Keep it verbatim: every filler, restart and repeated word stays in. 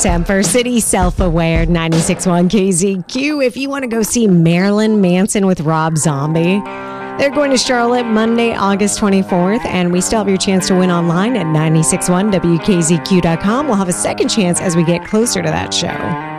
Temper City Self-Aware, ninety-six point one K Z Q. If you want to go see Marilyn Manson with Rob Zombie, they're going to Charlotte Monday, August twenty-fourth, and we still have your chance to win online at nine six one W K Z Q dot com. We'll have a second chance as we get closer to that show.